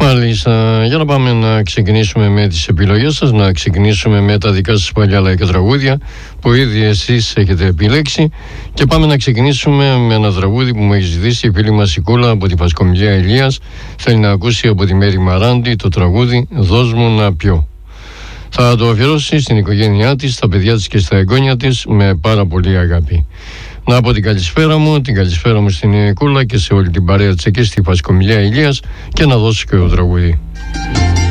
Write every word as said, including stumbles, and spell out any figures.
Μάλιστα, για να πάμε να ξεκινήσουμε με τις επιλογές σας, να ξεκινήσουμε με τα δικά σας παλιά λαϊκά τραγούδια που ήδη εσείς έχετε επιλέξει, και πάμε να ξεκινήσουμε με ένα τραγούδι που μου έχει ζητήσει η φίλη μας η Κούλα από την Πασκομιλιά Ηλίας. Θέλει να ακούσει από τη Μέρη Μαράντη το τραγούδι «Δώσ' μου να πιω». Θα το αφιερώσει στην οικογένειά της, στα παιδιά της και στα εγγόνια της με πάρα πολύ αγάπη. Να πω την καλησπέρα μου, την καλησπέρα μου στην Κούλα και σε όλη την παρέα της εκεί στη Πασκομιλιά Ηλίας, και να δώσω και το τραγούδι.